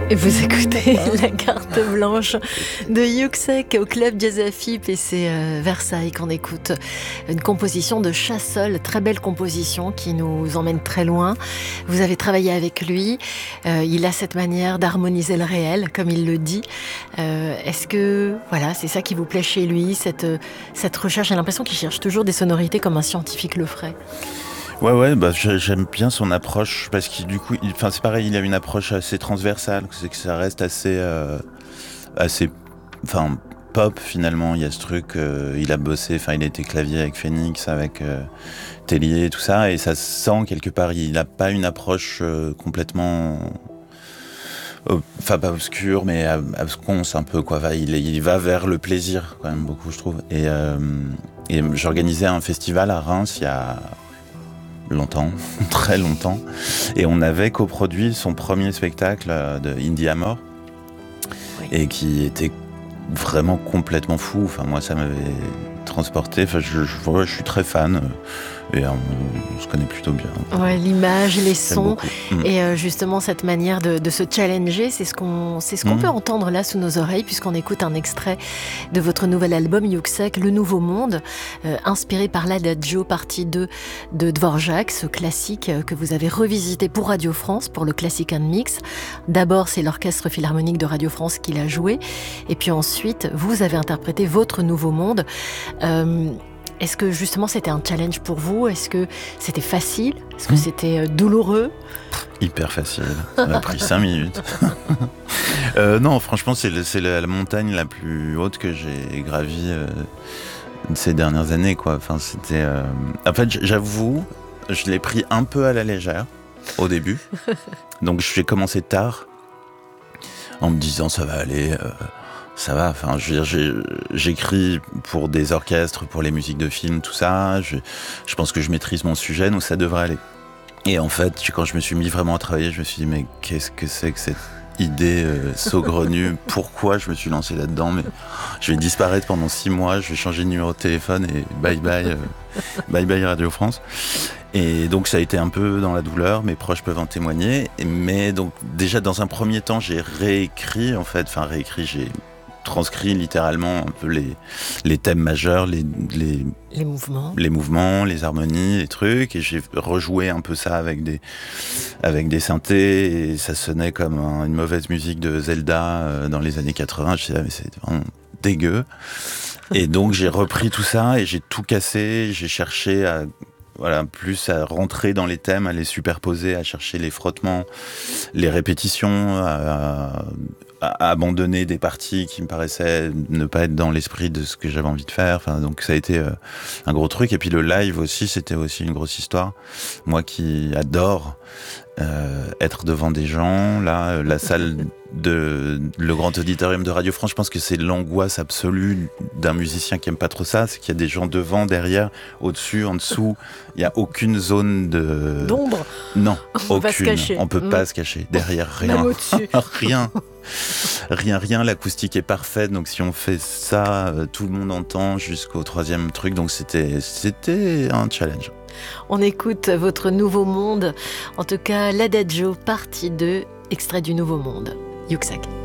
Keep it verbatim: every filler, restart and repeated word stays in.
Et vous écoutez la carte blanche de Yuxek au Club Jazz Afip et c'est euh, Versailles qu'on écoute. Une composition de Chassol, très belle composition qui nous emmène très loin. Vous avez travaillé avec lui, euh, il a cette manière d'harmoniser le réel, comme il le dit. Euh, est-ce que voilà, c'est ça qui vous plaît chez lui, cette, cette recherche? J'ai l'impression qu'il cherche toujours des sonorités comme un scientifique le ferait. Ouais, ouais, bah, j'aime bien son approche parce qu'il, du coup, il, enfin, c'est pareil, il a une approche assez transversale, c'est que ça reste assez, euh, assez, enfin, pop finalement. Il y a ce truc, euh, il a bossé, enfin, il a été clavier avec Phoenix, avec euh, Tellier, tout ça, et ça se sent quelque part. Il n'a pas une approche euh, complètement, enfin, pas obscure, mais absconce un peu, quoi. Enfin, il, il va vers le plaisir quand même beaucoup, je trouve. Et, euh, et j'organisais un festival à Reims il y a longtemps, très longtemps, et on avait coproduit son premier spectacle de Indie Amor, oui. Et qui était vraiment complètement fou. Enfin, moi, ça m'avait transporté. Enfin, je, je, ouais, je suis très fan. Et on, on se connaît plutôt bien. Ouais, l'image, les sons, mmh. et euh, justement cette manière de, de se challenger, c'est ce qu'on, c'est ce qu'on mmh. peut entendre là sous nos oreilles, puisqu'on écoute un extrait de votre nouvel album Yuxek, Le Nouveau Monde, euh, inspiré par l'Adagio partie deux de Dvorak, ce classique que vous avez revisité pour Radio France, pour le Classic and Mix. D'abord, c'est l'Orchestre Philharmonique de Radio France qui l'a joué, et puis ensuite, vous avez interprété votre Nouveau Monde. Euh, Est-ce que justement c'était un challenge pour vous? Est-ce que c'était facile? Est-ce que mmh. c'était douloureux? Hyper facile, ça m'a pris cinq minutes. euh, non, franchement, c'est, le, c'est la, la montagne la plus haute que j'ai gravie euh, ces dernières années, quoi. Enfin, c'était, euh... En fait, j'avoue, je l'ai pris un peu à la légère au début. Donc j'ai commencé tard en me disant ça va aller... Euh... Ça va, enfin, je veux dire, j'ai, j'écris pour des orchestres, pour les musiques de films, tout ça. Je, je pense que je maîtrise mon sujet, donc ça devrait aller. Et en fait, quand je me suis mis vraiment à travailler, je me suis dit, mais qu'est-ce que c'est que cette idée euh, saugrenue? Pourquoi je me suis lancé là-dedans? Mais je vais disparaître pendant six mois, je vais changer de numéro de téléphone et bye bye, euh, bye bye Radio France. Et donc ça a été un peu dans la douleur, mes proches peuvent en témoigner. Mais donc déjà dans un premier temps, j'ai réécrit, en fait, enfin réécrit, j'ai transcrit littéralement un peu les, les thèmes majeurs, les, les, les mouvements, les mouvements, les harmonies, les trucs, et j'ai rejoué un peu ça avec des, avec des synthés, et ça sonnait comme un, une mauvaise musique de Zelda euh, dans les années quatre-vingts. Je me suis dit, ah, mais c'est vraiment dégueu. Et donc j'ai repris tout ça et j'ai tout cassé, j'ai cherché à Voilà, plus à rentrer dans les thèmes, à les superposer, à chercher les frottements, les répétitions, à, à abandonner des parties qui me paraissaient ne pas être dans l'esprit de ce que j'avais envie de faire. Enfin, donc ça a été euh, un gros truc. Et puis le live aussi, c'était aussi une grosse histoire. Moi qui adore euh, être devant des gens, là, la salle de le grand auditorium de Radio France, je pense que c'est l'angoisse absolue d'un musicien qui aime pas trop ça, c'est qu'il y a des gens devant, derrière, au-dessus, en dessous. Il y a aucune zone de d'ombre. Non, on aucune. Peut pas se cacher. On peut mmh. pas se cacher. Derrière, rien. Même au-dessus. rien. Rien, rien. L'acoustique est parfaite. Donc si on fait ça, euh, tout le monde entend jusqu'au troisième truc. Donc c'était, c'était un challenge. On écoute votre Nouveau Monde. En tout cas, l'Adagio partie deux, extrait du Nouveau Monde. Yuxek.